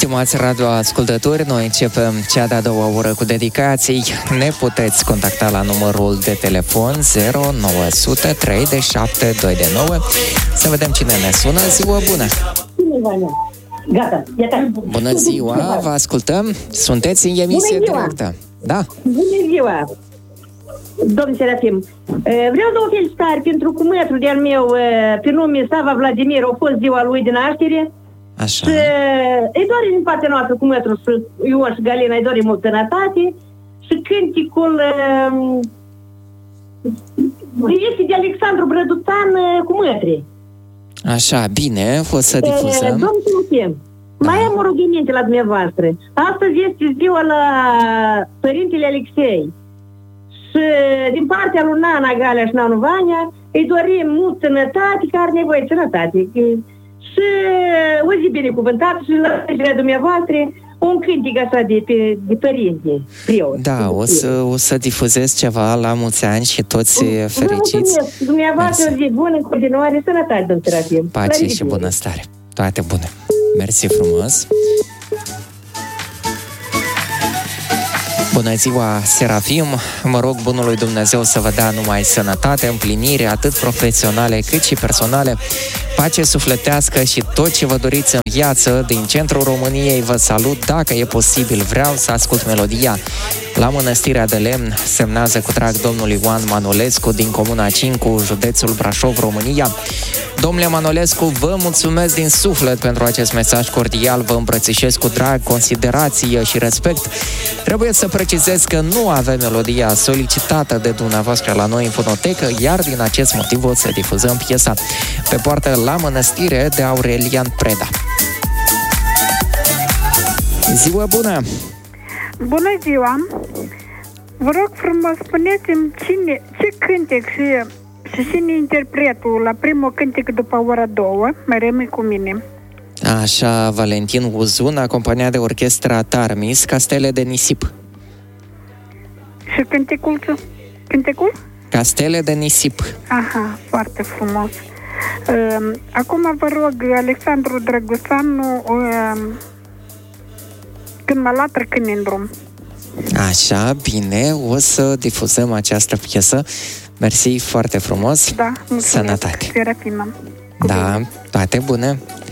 Stimați radioascultători, noi începem cea de-a doua oră cu dedicații. Ne puteți contacta la numărul de telefon 0900 3729. Să vedem cine ne sună. Ziua bună! Gata, Bună ziua, vă ascultăm. Sunteți în emisie directă. Da. Bună ziua! Domnul Serafim, vreau două felicitări pentru cumătul de-al meu pe nume Sava Vladimir, a fost ziua lui de naștere. Așa. Îi doare din partea noastră cumătul Ion și Galina, îi doare mult sănătate și cânticul este de Alexandru Brăduțan cu mătri. Așa, bine, o să difuzăm. Domnul Serafim, mai am o rugăminte la dumneavoastră. Astăzi este ziua la Părintele Alexei. Și din partea lui Nana Galea și Nanu Vania îi dorim mult sănătate, care are nevoie de sănătate. Și o zi binecuvântată și la legea dumneavoastră un cântic așa de părinte. Da, o să difuzez ceva la mulți ani și toți fericiți. Dumneavoastră o zi bună, în continuare, sănătate, domnul Serafim. Pace și bunăstare. Toate bune. Mersi frumos. Bună ziua, Serafim! Mă rog bunului Dumnezeu să vă dea numai sănătate, împlinire, atât profesionale cât și personale, pace sufletească și tot ce vă doriți în viață. Din centrul României vă salut. Dacă e posibil, vreau să ascult melodia La Mănăstirea de Lemn, semnează cu drag domnul Ioan Manolescu din Comuna Cincu, județul Brașov, România. Domnule Manolescu, vă mulțumesc din suflet pentru acest mesaj cordial, vă îmbrățișez cu drag, considerație și respect. Trebuie să precizez că nu avem melodia solicitată de dumneavoastră la noi în fonotecă, iar din acest motiv o să difuzăm piesa Pe poartă la mănăstire de Aurelian Preda. Ziua bună! Bună ziua! Vă rog frumos, spuneți-mi ce cântec și cine interpretul la primul cântec după ora 2, mai rămâi cu mine. Așa, Valentin Uzun, acompaniat de orchestra Tarmis, Castele de Nisip. Și cântecul? Castele de Nisip. Aha, foarte frumos. Acum vă rog, Alexandru Drăguțanu, Când mă latră când în drum. Așa, bine, o să difuzăm această piesă. Mersi foarte frumos. Da, mulțumesc. Sănătate. Serafima. Da, toate bune.